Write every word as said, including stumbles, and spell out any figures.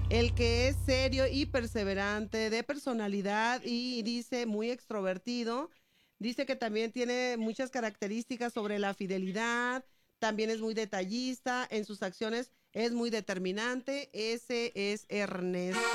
El que es serio y perseverante, de personalidad y dice muy extrovertido. Dice que también tiene muchas características sobre la fidelidad, también es muy detallista, en sus acciones es muy determinante. Ese es Ernesto.